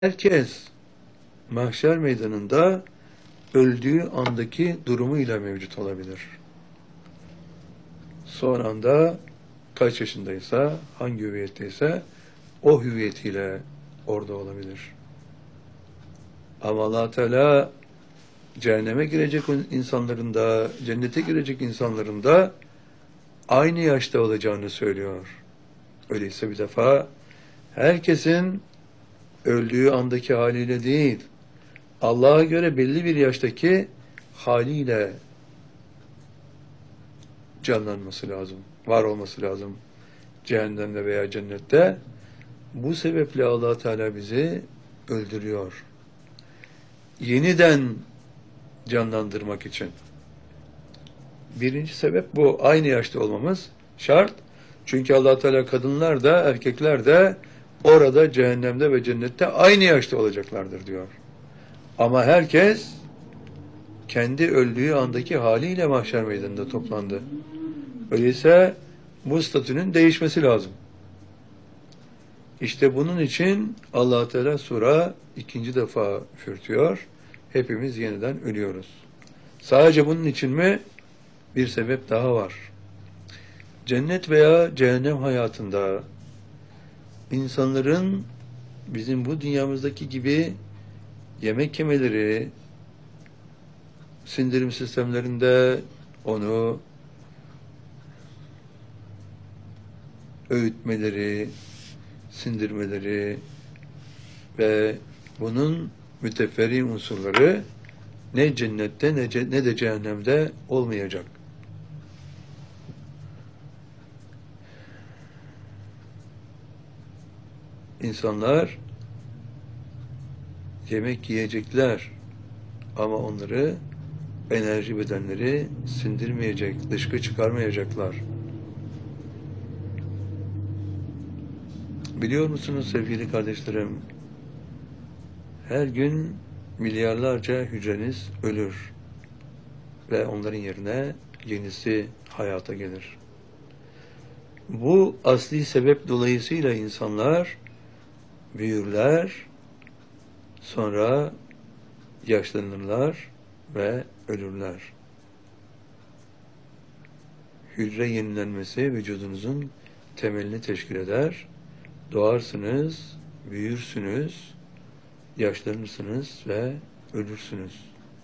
Herkes mahşer meydanında öldüğü andaki durumuyla mevcut olabilir. Son anda kaç yaşındaysa, hangi hüviyetteyse o hüviyetiyle orada olabilir. Ama Allah Teala cehenneme girecek insanların da, cennete girecek insanların da aynı yaşta olacağını söylüyor. Öyleyse bir defa herkesin öldüğü andaki haliyle değil, Allah'a göre belli bir yaştaki haliyle canlanması lazım, var olması lazım cehennemde veya cennette. Bu sebeple Allah Teala bizi öldürüyor. Yeniden canlandırmak için. Birinci sebep bu. Aynı yaşta olmamız şart. Çünkü Allah Teala kadınlar da erkekler de orada cehennemde ve cennette aynı yaşta olacaklardır diyor. Ama herkes kendi öldüğü andaki haliyle mahşer meydanında toplandı. Öyleyse bu statünün değişmesi lazım. İşte bunun için Allah Teala sura ikinci defa üfürtüyor. Hepimiz yeniden ölüyoruz. Sadece bunun için mi? Bir sebep daha var. Cennet veya cehennem hayatında insanların bizim bu dünyamızdaki gibi yemek yemeleri, sindirim sistemlerinde onu öğütmeleri, sindirmeleri ve bunun müteferri unsurları ne cennette ne de cehennemde olmayacak. İnsanlar yemek yiyecekler ama onları enerji bedenleri sindirmeyecek, dışkı çıkarmayacaklar. Biliyor musunuz sevgili kardeşlerim? Her gün milyarlarca hücreniz ölür ve onların yerine yenisi hayata gelir. Bu asli sebep dolayısıyla insanlar büyürler, sonra yaşlanırlar ve ölürler. Hücre yenilenmesi vücudunuzun temelini teşkil eder. Doğarsınız, büyürsünüz, yaşlanırsınız ve ölürsünüz.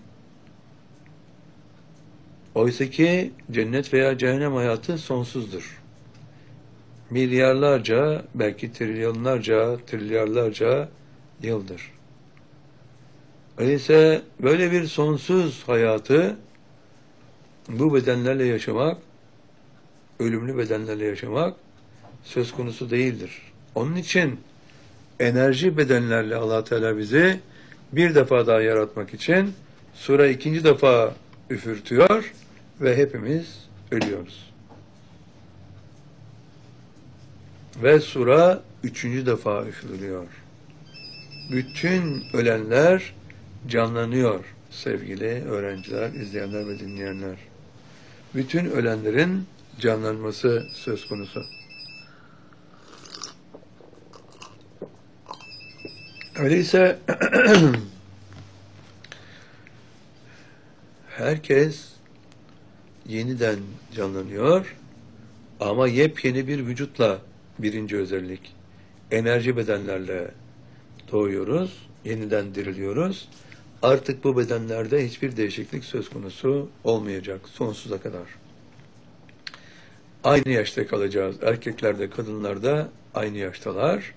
Oysa ki cennet veya cehennem hayatı sonsuzdur. Milyarlarca, belki trilyarlarca yıldır. Öyleyse böyle bir sonsuz hayatı bu bedenlerle yaşamak, ölümlü bedenlerle yaşamak söz konusu değildir. Onun için enerji bedenlerle Allah Teala bizi bir defa daha yaratmak için sura ikinci defa üfürtüyor ve hepimiz ölüyoruz. Ve sura üçüncü defa üfürülüyor. Bütün ölenler canlanıyor sevgili öğrenciler, izleyenler ve dinleyenler. Bütün ölenlerin canlanması söz konusu. Öyleyse herkes yeniden canlanıyor ama yepyeni bir vücutla, birinci özellik. Enerji bedenlerle doğuyoruz, yeniden diriliyoruz. Artık bu bedenlerde hiçbir değişiklik söz konusu olmayacak sonsuza kadar. Aynı yaşta kalacağız. Erkekler de kadınlar da aynı yaştalar.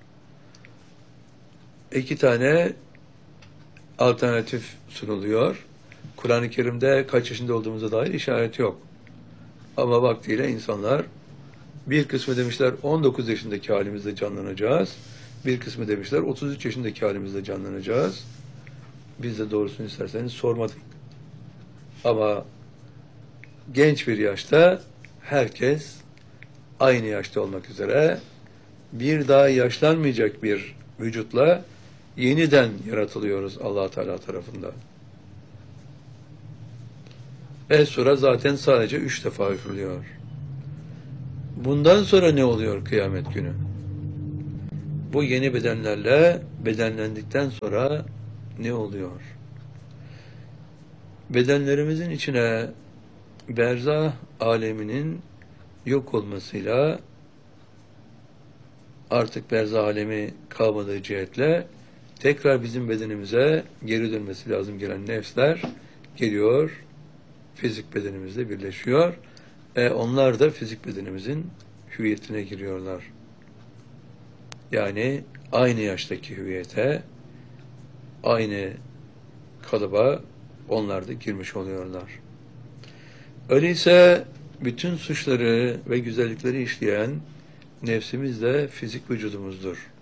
İki tane alternatif sunuluyor. Kur'an-ı Kerim'de kaç yaşında olduğumuza dair işaret yok. Ama vaktiyle insanlar bir kısmı demişler 19 yaşındaki halimizde canlanacağız. Bir kısmı demişler 33 yaşındaki halimizde canlanacağız. Biz de doğrusunu isterseniz sormadık. Ama genç bir yaşta herkes aynı yaşta olmak üzere bir daha yaşlanmayacak bir vücutla yeniden yaratılıyoruz Allah Teala tarafından. Ve sura zaten sadece 3 defa üfürülüyor. Bundan sonra ne oluyor kıyamet günü? bu yeni bedenlerle bedenlendikten sonra ne oluyor? Bedenlerimizin içine berzah aleminin yok olmasıyla artık berzah alemi kalmadığı cihetle tekrar bizim bedenimize geri dönmesi lazım gelen nefsler geliyor, fizik bedenimizle birleşiyor. Onlar da fizik bedenimizin hüviyetine giriyorlar. Yani aynı yaştaki hüviyete, aynı kalıba onlar da girmiş oluyorlar. Öyleyse bütün suçları ve güzellikleri işleyen nefsimiz de fizik vücudumuzdur.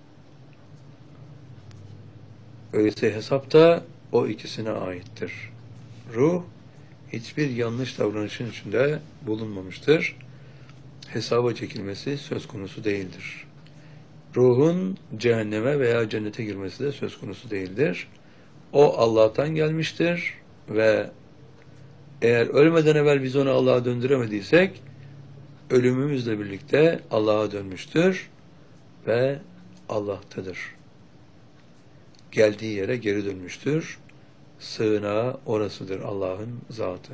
Öyleyse hesap da o ikisine aittir. Ruh hiçbir yanlış davranışın içinde bulunmamıştır. Hesaba çekilmesi söz konusu değildir. Ruhun cehenneme veya cennete girmesi de söz konusu değildir. O Allah'tan gelmiştir ve eğer ölmeden evvel biz onu Allah'a döndüremediysek, ölümümüzle birlikte Allah'a dönmüştür ve Allah'tadır. Geldiği yere geri dönmüştür. Sığınağı orasıdır Allah'ın zatı.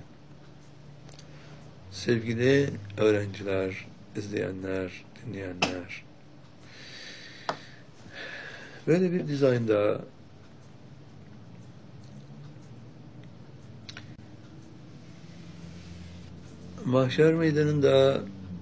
Sevgili öğrenciler, izleyenler, dinleyenler, böyle bir dizaynda mahşer meydanında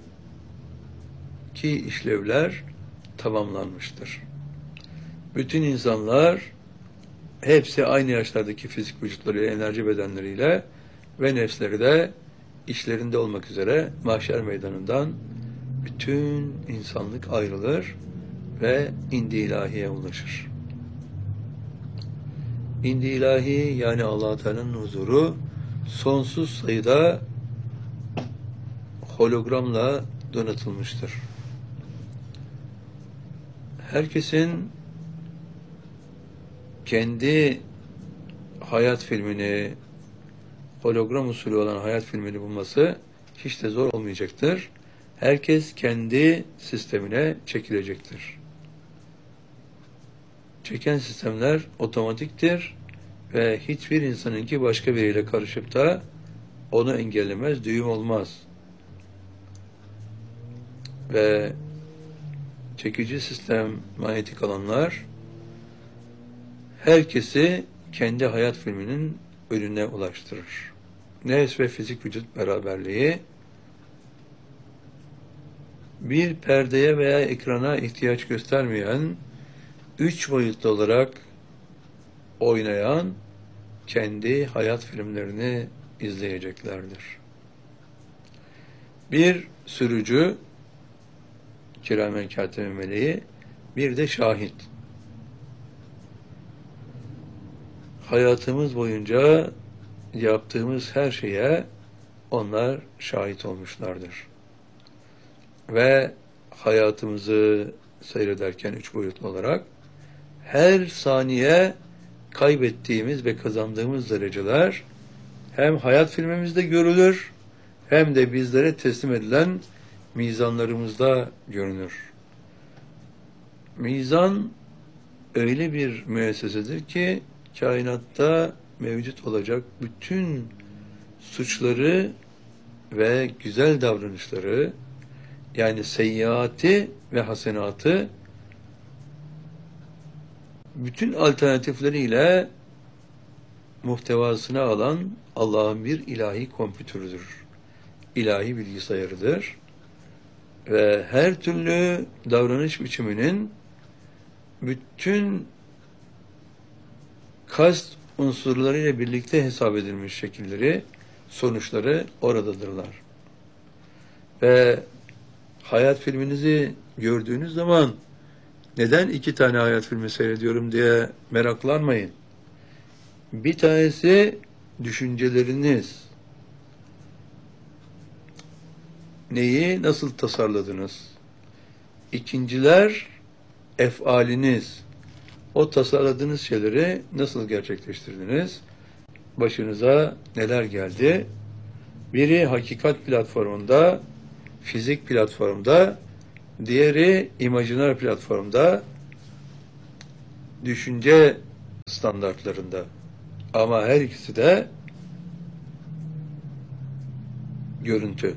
ki işlevler tamamlanmıştır. Bütün insanlar hepsi aynı yaşlardaki fizik vücutlarıyla, enerji bedenleriyle ve nefsleri de işlerinde olmak üzere mahşer meydanından bütün insanlık ayrılır ve indi ilahiye ulaşır. İndi ilahi yani Allah Teala'nın huzuru sonsuz sayıda hologramla donatılmıştır. Herkesin kendi hayat filmini, hologram usulü olan hayat filmini bulması hiç de zor olmayacaktır. Herkes kendi sistemine çekilecektir. Çeken sistemler otomatiktir ve hiçbir insanınki başka biriyle karışıp da onu engellemez, düğüm olmaz. Ve çekici sistem, manyetik alanlar herkesi kendi hayat filminin önüne ulaştırır. Nefs ve fizik vücut beraberliği bir perdeye veya ekrana ihtiyaç göstermeyen, 3 boyutlu olarak oynayan kendi hayat filmlerini izleyeceklerdir. Bir sürücü, kiramen kâtibe meleği, bir de şahit. Hayatımız boyunca yaptığımız her şeye onlar şahit olmuşlardır. Ve hayatımızı seyrederken 3 boyutlu olarak her saniye kaybettiğimiz ve kazandığımız dereceler hem hayat filmimizde görülür hem de bizlere teslim edilen mizanlarımızda görünür. Mizan öyle bir müessesedir ki kainatta mevcut olacak bütün suçları ve güzel davranışları, yani seyyiatı ve hasenatı bütün alternatifleriyle muhtevasına alan Allah'ın bir ilahi kompütürüdür. İlahi bilgisayarıdır. Ve her türlü davranış biçiminin bütün kast unsurlarıyla birlikte hesap edilmiş şekilleri, sonuçları oradadırlar. Ve hayat filminizi gördüğünüz zaman neden 2 tane hayat filmi seyrediyorum diye meraklanmayın. Bir tanesi düşünceleriniz. Neyi nasıl tasarladınız? İkinciler efaliniz. O tasarladığınız şeyleri nasıl gerçekleştirdiniz? Başınıza neler geldi? Biri hakikat platformunda, fizik platformda, diğeri imajiner platformda düşünce standartlarında. Ama her ikisi de görüntü.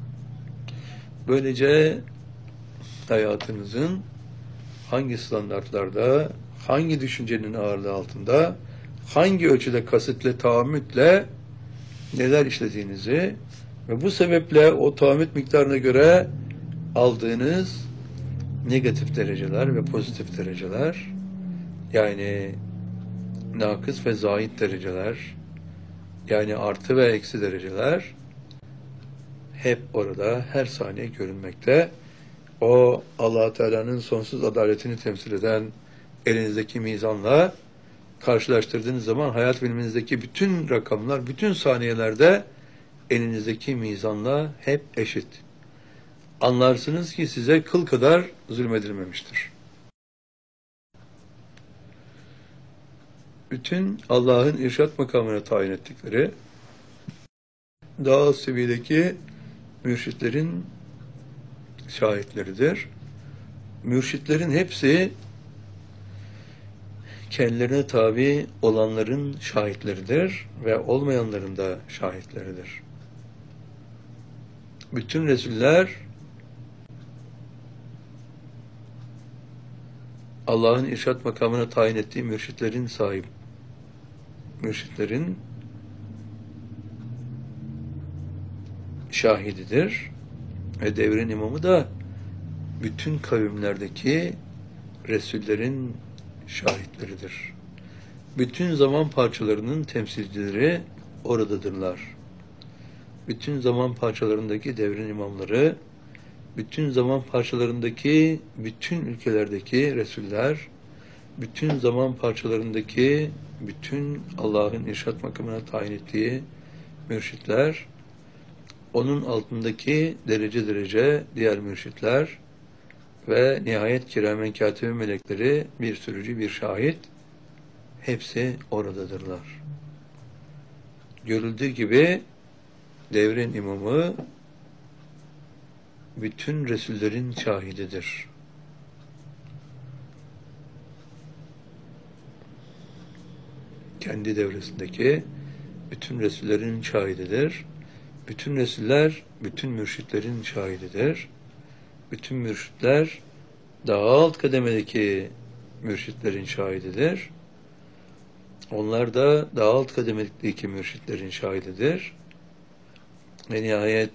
Böylece hayatınızın hangi standartlarda, hangi düşüncenin ağırlığı altında, hangi ölçüde kasıtlı tahammütle neler işlediğinizi ve bu sebeple o tahammüt miktarına göre aldığınız negatif dereceler ve pozitif dereceler, yani nakıs ve zahit dereceler, yani artı ve eksi dereceler hep orada her saniye görünmekte. O Allah Teala'nın sonsuz adaletini temsil eden elinizdeki mizanla karşılaştırdığınız zaman hayat biliminizdeki bütün rakamlar, bütün saniyelerde elinizdeki mizanla hep eşit. Anlarsınız ki size kıl kadar zulmedilmemiştir. Bütün Allah'ın irşat makamına tayin ettikleri daha az seviyedeki mürşitlerin şahitleridir. Mürşitlerin hepsi kendilerine tabi olanların şahitleridir ve olmayanların da şahitleridir. Bütün Resuller Allah'ın irşat makamına tayin ettiği mürşitlerin mürşitlerin şahididir. Ve devrin imamı da bütün kavimlerdeki Resullerin şahitleridir. Bütün zaman parçalarının temsilcileri oradadırlar. Bütün zaman parçalarındaki devrin imamları, bütün zaman parçalarındaki, bütün ülkelerdeki Resuller, bütün zaman parçalarındaki, bütün Allah'ın irşat makamına tayin ettiği mürşitler, onun altındaki derece derece diğer mürşitler ve nihayet kiramen katibi melekleri, bir sürücü, bir şahit, hepsi oradadırlar. Görüldüğü gibi devrin imamı bütün Resullerin şahididir. Kendi devresindeki bütün Resullerin şahididir. Bütün Resuller, bütün mürşitlerin şahididir. Bütün mürşitler, daha alt kademedeki mürşitlerin şahididir. Onlar da daha alt kademedeki mürşitlerin şahididir. Ve nihayet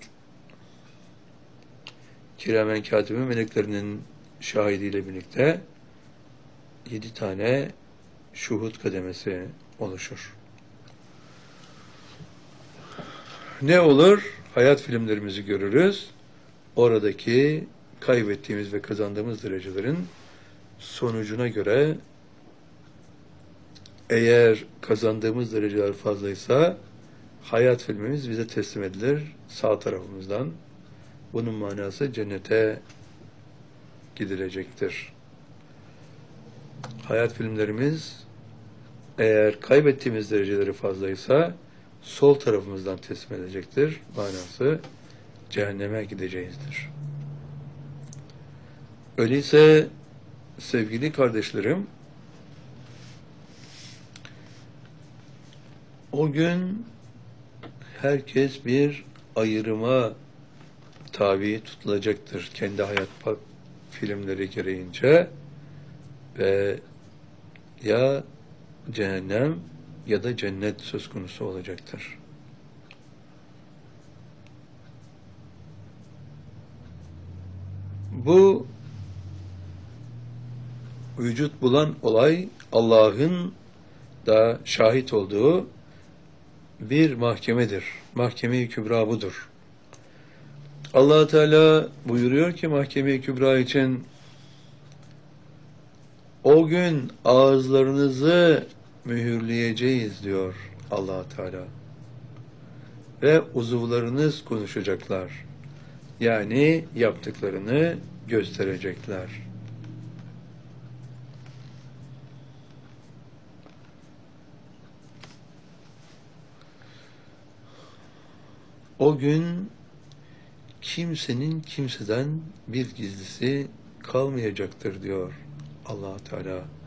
kiramen katibi meleklerinin şahidiyle birlikte 7 tane şuhud kademesi oluşur. Ne olur? Hayat filmlerimizi görürüz. Oradaki kaybettiğimiz ve kazandığımız derecelerin sonucuna göre eğer kazandığımız dereceler fazlaysa hayat filmimiz bize teslim edilir sağ tarafımızdan. Bunun manası cennete gidilecektir. Hayat filmlerimiz eğer kaybettiğimiz dereceleri fazlaysa sol tarafımızdan teslim edecektir. Manası cehenneme gideceğizdir. Öyleyse sevgili kardeşlerim, o gün herkes bir ayrıma tabi tutulacaktır kendi hayat filmleri gereğince ve ya cehennem ya da cennet söz konusu olacaktır. Bu vücut bulan olay Allah'ın da şahit olduğu bir mahkemedir. Mahkeme-i Kübra budur. Allah Teala buyuruyor ki Mahkeme-i Kübra için o gün ağızlarınızı mühürleyeceğiz diyor Allah Teala. Ve uzuvlarınız konuşacaklar. Yani yaptıklarını gösterecekler. O gün kimsenin kimseden bir gizlisi kalmayacaktır diyor Allah Teala.